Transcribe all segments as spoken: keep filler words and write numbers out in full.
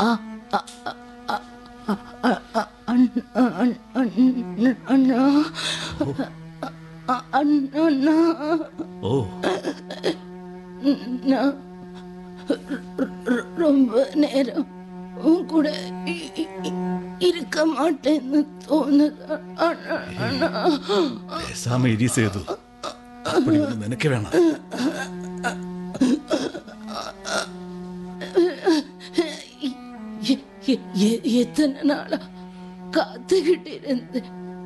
அண்ணா அண்ணா ஓ நான் ரொம்ப நேரம் உன் கூட இருக்க மாட்டேன்னு தோணுது அண்ணா. பேசாம இடி சேது, அப்படி ஒண்ணு நினைக்க வேணாம். எத்தனை நாளா காத்துக்கிட்டு இருந்தேன்.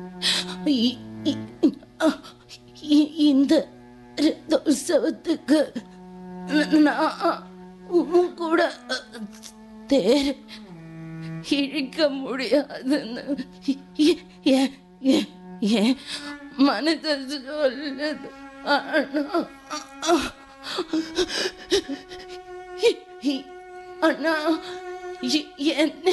இந்த ரதோத்சவத்துக்கு நான் உன் கூட தேர் இழுக்க முடியாதுன்னு என் மனதை சொல்லுது அண்ணா. என்ன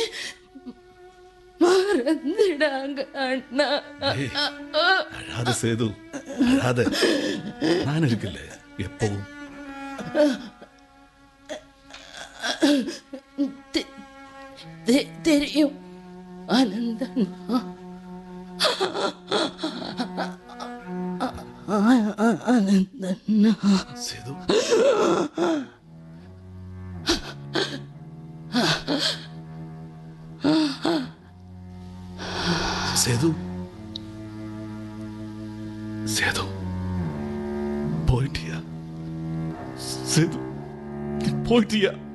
மறந்துடாங்க அண்ணா. அழாத சேது, அழாத. நான் இருக்குல்ல எப்பவும். தெரியும் ஆனந்தண்ணா, ஆனந்தண்ணா. சேது, சேது, சேது, போயிட்டியா? சேது, போயிட்டியா?